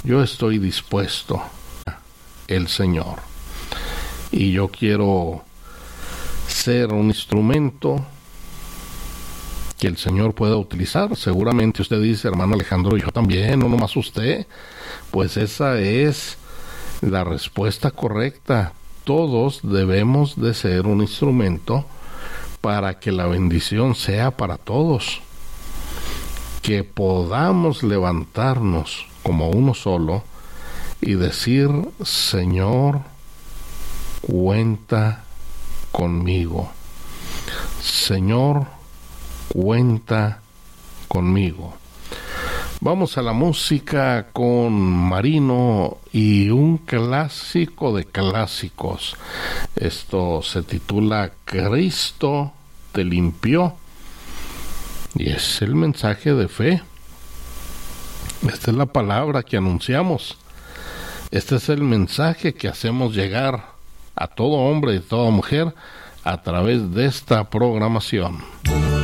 Yo estoy dispuesto, el Señor, y yo quiero ser un instrumento que el Señor pueda utilizar. Seguramente usted dice, hermano Alejandro, yo también, no nomás usted. Pues esa es la respuesta correcta. Todos debemos de ser un instrumento para que la bendición sea para todos, que podamos levantarnos como uno solo y decir, Señor, cuenta conmigo. Señor, cuenta conmigo. Vamos a la música con Marino y un clásico de clásicos. Esto se titula Cristo te limpió, y es el mensaje de fe. Esta es la palabra que anunciamos. Este es el mensaje que hacemos llegar a todo hombre y toda mujer a través de esta programación.